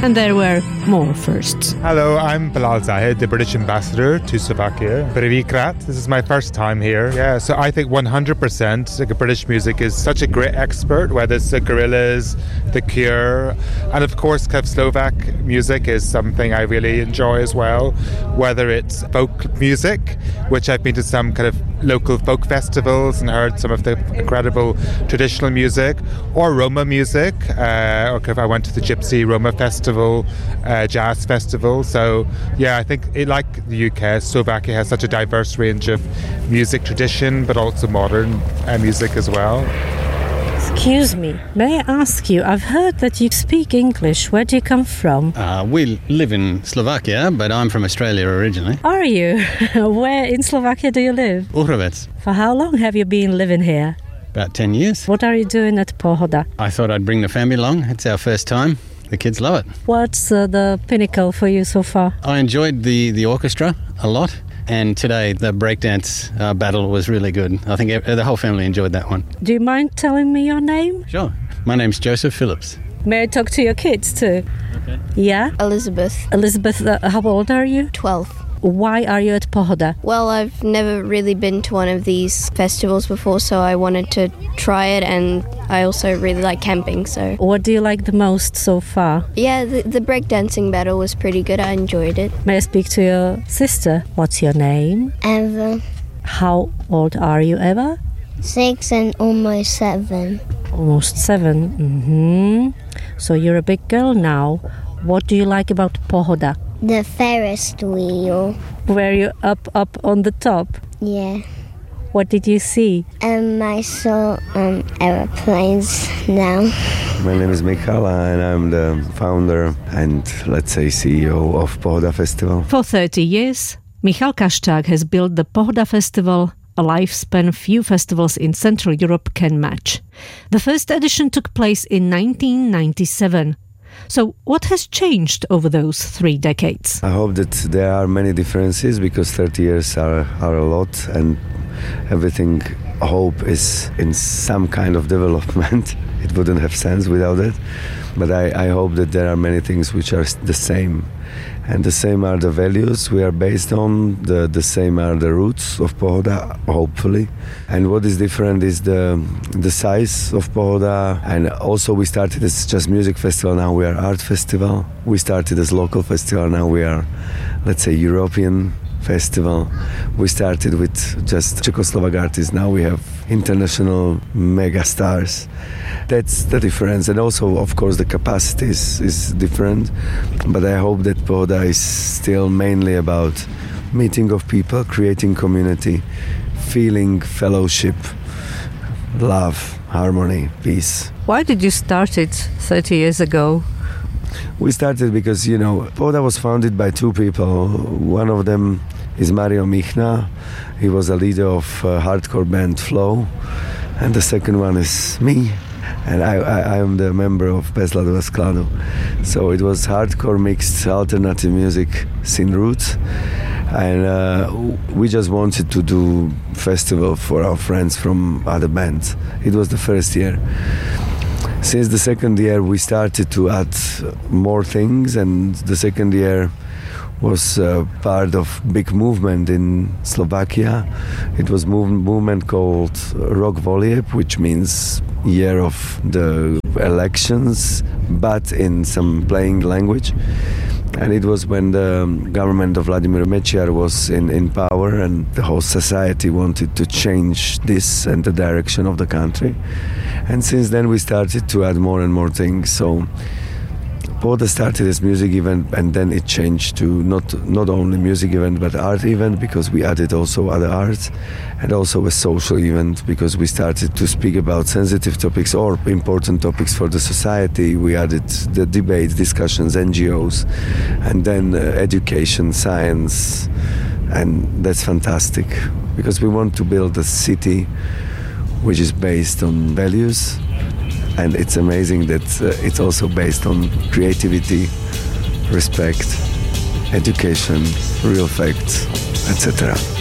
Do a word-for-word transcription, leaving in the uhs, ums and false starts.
And there were more firsts. Hello, I'm Bilal Zahid, the British ambassador to Slovakia. Privikrat. This is my first time here. Yeah, so I think one hundred percent like, British music is such a great expert, whether it's the Gorillaz, the Cure, and of course kind of Slovak music is something I really enjoy as well, whether it's folk music, which I've been to some kind of local folk festivals and heard some of the incredible traditional music, or Roma music, uh, or if I went to the Gypsy Roma Festival, uh, jazz festival. So yeah, I think it, like the U K, Slovakia has such a diverse range of music tradition, but also modern uh, music as well. Excuse me, may I ask you, I've heard that you speak English. Where do you come from? Uh, we live in Slovakia, but I'm from Australia originally. Are you? Where in Slovakia do you live? Uhrovec. For how long have you been living here? About ten years. What are you doing at Pohoda? I thought I'd bring the family along. It's our first time. The kids love it. What's uh, the pinnacle for you so far? I enjoyed the, the orchestra a lot. And today, the breakdance uh, battle was really good. I think the whole family enjoyed that one. Do you mind telling me your name? Sure. My name's Joseph Phillips. May I talk to your kids too? Okay. Yeah? Elizabeth. Elizabeth, uh, how old are you? twelve. Why are you at Pohoda? Well, I've never really been to one of these festivals before, so I wanted to try it, and I also really like camping, so... What do you like the most so far? Yeah, the, the breakdancing battle was pretty good. I enjoyed it. May I speak to your sister? What's your name? Eva. How old are you, Eva? Six and almost seven. Almost seven. Mm-hmm. So you're a big girl now. What do you like about Pohoda? The Ferris wheel. Were you up, up on the top? Yeah. What did you see? Um, I saw um, aeroplanes now. My name is Michala and I'm the founder and, let's say, C E O of Pohoda Festival. For thirty years, Michal Kaščák has built the Pohoda Festival, a lifespan few festivals in Central Europe can match. The first edition took place in nineteen ninety-seven. So what has changed over those three decades? I hope that there are many differences because thirty years are, are a lot and everything, I hope, is in some kind of development. It wouldn't have sense without it. But I, I hope that there are many things which are the same. And the same are the values we are based on, the, the same are the roots of Pohoda, hopefully. And what is different is the the size of Pohoda. And also we started as just music festival, now we are art festival. We started as local festival, now we are, let's say, European festival. We started with just Czechoslovak artists, now we have international mega stars. That's the difference. And also, of course, the capacity is, is different. But I hope that Pohoda is still mainly about meeting of people, creating community, feeling fellowship, love, harmony, peace. Why did you start it thirty years ago? We started because, you know, Pohoda was founded by two people. One of them is Mario Michna. He was a leader of a hardcore band Flow. And the second one is me. And I, I, I am the member of Pesla do Skladu. So it was hardcore mixed alternative music scene roots. And uh, we just wanted to do festival for our friends from other bands. It was the first year. Since the second year, we started to add more things, and the second year was uh, part of big movement in Slovakia. It was move- movement called Rok Volieb, which means year of the elections, but in some playing language. And it was when the government of Vladimir Mečiar was in, in power, and the whole society wanted to change this and the direction of the country. And since then we started to add more and more things. So Pohoda started as music event, and then it changed to not not only music event but art event, because we added also other arts, and also a social event because we started to speak about sensitive topics or important topics for the society. We added the debates, discussions, N G Os, and then uh, education, science, and that's fantastic because we want to build a city which is based on values. And it's amazing that uh, it's also based on creativity, respect, education, real facts, et cetera.